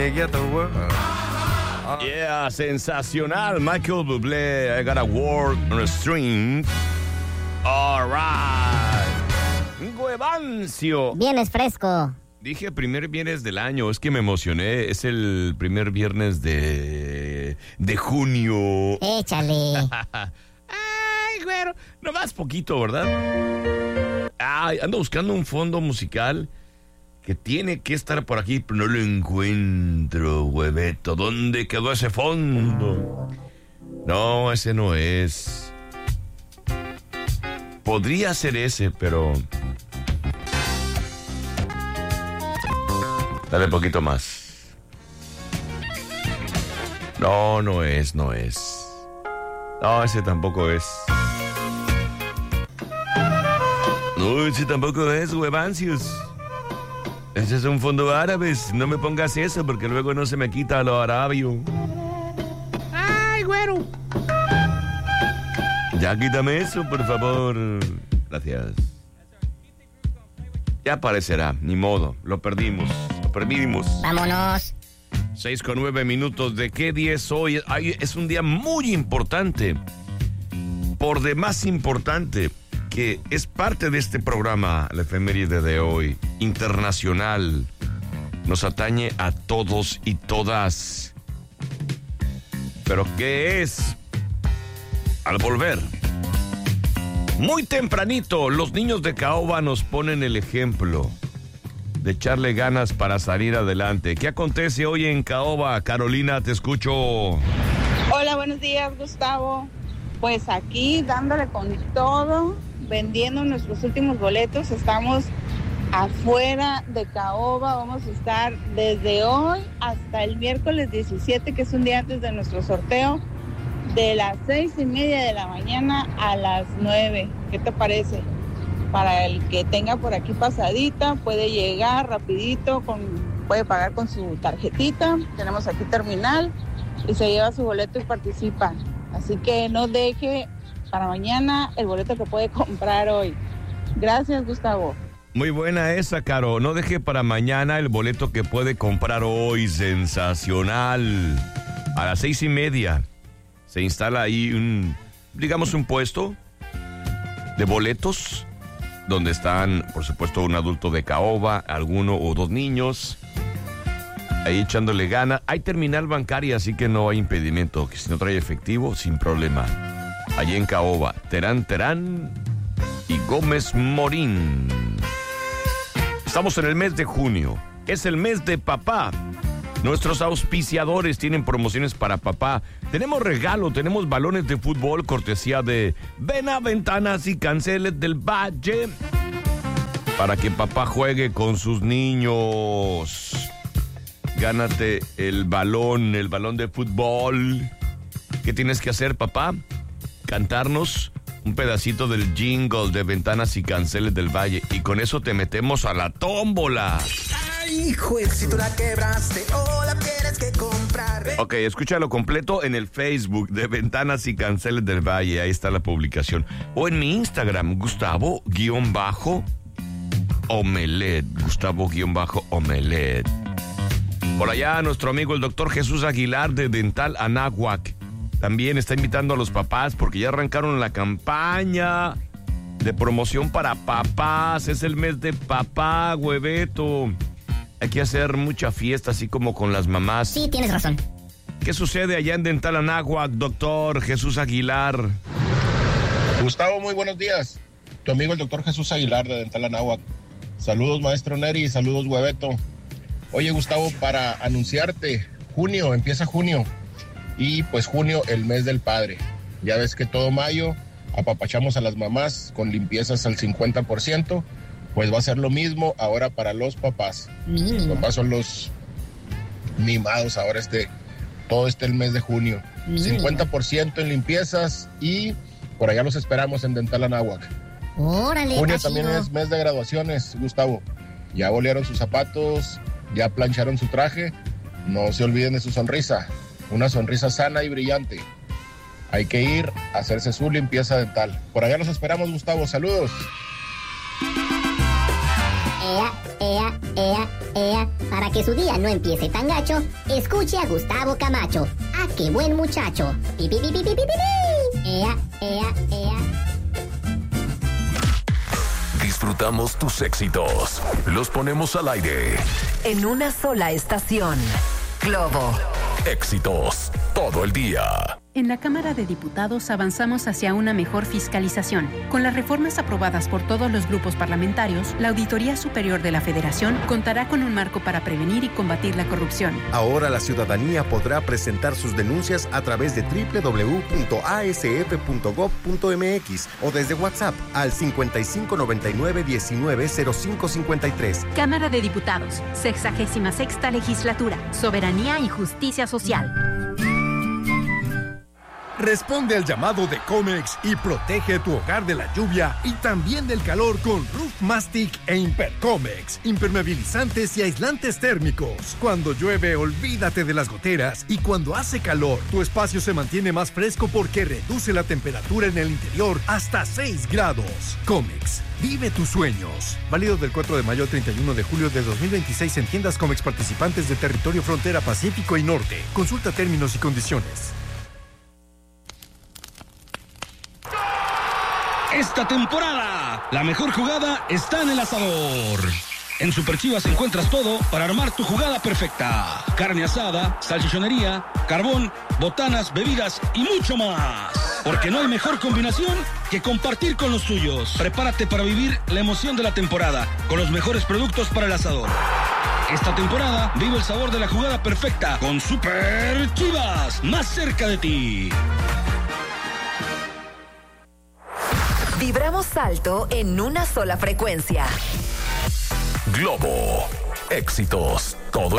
me get the world. Yeah, sensacional. Michael Bublé, I got a word on a string. All right. Huevancio. Vienes fresco. Dije primer viernes del año, es que me emocioné. Es el primer viernes de junio. Échale. Ay, güero. Nomás poquito, ¿verdad? Ay, ando buscando un fondo musical que tiene que estar por aquí, pero no lo encuentro, hueveto. ¿Dónde quedó ese fondo? No, ese no es. Podría ser ese, pero... Dale poquito más. No, no es. No, ese tampoco es. No, ese tampoco es, huevancios. Ese es un fondo árabe. No me pongas eso porque luego no se me quita lo arabio. ¡Ay, güero! Ya quítame eso, por favor. Gracias. Ya aparecerá, ni modo. Lo perdimos. Vámonos. 6:09 ¿De qué día es hoy? Es un día muy importante. Por demás importante. Que es parte de este programa, la efeméride de hoy, internacional. Nos atañe a todos y todas. ¿Pero qué es? Al volver. Muy tempranito, los niños de Caoba nos ponen el ejemplo de echarle ganas para salir adelante. ¿Qué acontece hoy en Caoba? Carolina, te escucho. Hola, buenos días, Gustavo. Pues aquí dándole con todo, vendiendo nuestros últimos boletos. Estamos afuera de Caoba. Vamos a estar desde hoy hasta el miércoles 17, que es un día antes de nuestro sorteo, de las 6:30 de la mañana a las 9. ¿Qué te parece? Para el que tenga por aquí pasadita, puede llegar rapidito, puede pagar con su tarjetita. Tenemos aquí terminal y se lleva su boleto y participa. Así que no deje para mañana el boleto que puede comprar hoy. Gracias, Gustavo. Muy buena esa, Caro. No deje para mañana el boleto que puede comprar hoy. Sensacional. A las 6:30 se instala ahí un puesto de boletos donde están, por supuesto, un adulto de Caoba, alguno o dos niños ahí echándole gana. Hay terminal bancaria, así que no hay impedimento. Que si no trae efectivo, sin problema. Allí en Caoba, Terán y Gómez Morín. Estamos en el mes de junio. Es el mes de papá. Nuestros auspiciadores tienen promociones para papá. Tenemos regalo, tenemos balones de fútbol, cortesía de Ventanas y Canceles del Valle, para que papá juegue con sus niños. Gánate el balón de fútbol. ¿Qué tienes que hacer, papá? Cantarnos un pedacito del jingle de Ventanas y Canceles del Valle, y con eso te metemos a la tómbola. Ay, hijo, si tú la quebraste o la tienes que comprar. Ok, escúchalo completo en el Facebook de Ventanas y Canceles del Valle. Ahí está la publicación. O en mi Instagram, Gustavo-Omelet. Gustavo-Omelet. Por allá, nuestro amigo el doctor Jesús Aguilar de Dental Anáhuac también está invitando a los papás porque ya arrancaron la campaña de promoción para papás. Es el mes de papá, hueveto. Hay que hacer mucha fiesta, así como con las mamás. Sí, tienes razón. ¿Qué sucede allá en Dental Anáhuac, doctor Jesús Aguilar? Gustavo, muy buenos días. Tu amigo el doctor Jesús Aguilar de Dental Anáhuac. Saludos, maestro Neri, saludos, hueveto. Oye, Gustavo, para anunciarte, empieza junio. Y pues junio, el mes del padre. Ya ves que todo mayo apapachamos a las mamás con limpiezas al 50%. Pues va a ser lo mismo ahora para los papás. Los papás son los mimados ahora todo el mes de junio. 50% en limpiezas y por allá los esperamos en Dental Anáhuac. Órale, Junio también es mes de graduaciones, Gustavo. Ya bolearon sus zapatos, ya plancharon su traje. No se olviden de su sonrisa. Una sonrisa sana y brillante. Hay que ir a hacerse su limpieza dental. Por allá los esperamos, Gustavo. Saludos. Para Para que su día no empiece tan gacho, escuche a Gustavo Camacho. ¡Ah, qué buen muchacho! ¡Pi, pi, pi, pi, pi, pi, pi! ¡Ea, ea, ea! Disfrutamos tus éxitos. Los ponemos al aire. En una sola estación. Globo. Éxitos todo el día. En la Cámara de Diputados avanzamos hacia una mejor fiscalización. Con las reformas aprobadas por todos los grupos parlamentarios, la Auditoría Superior de la Federación contará con un marco para prevenir y combatir la corrupción. Ahora la ciudadanía podrá presentar sus denuncias a través de www.asf.gov.mx o desde WhatsApp al 5599-190553. Cámara de Diputados, 66ª Legislatura, Soberanía y Justicia Social. Responde al llamado de Comex y protege tu hogar de la lluvia y también del calor con Roof Mastic e Impercomex, impermeabilizantes y aislantes térmicos. Cuando llueve, olvídate de las goteras, y cuando hace calor, tu espacio se mantiene más fresco porque reduce la temperatura en el interior hasta 6 grados. Comex, vive tus sueños. Válido del 4 de mayo al 31 de julio de 2026 en tiendas Comex participantes de territorio frontera Pacífico y Norte. Consulta términos y condiciones. Esta temporada, la mejor jugada está en el asador. En Super Chivas encuentras todo para armar tu jugada perfecta. Carne asada, salchichonería, carbón, botanas, bebidas y mucho más. Porque no hay mejor combinación que compartir con los tuyos. Prepárate para vivir la emoción de la temporada con los mejores productos para el asador. Esta temporada vive el sabor de la jugada perfecta con Super Chivas, más cerca de ti. Vibramos alto en una sola frecuencia. Globo. Éxitos todo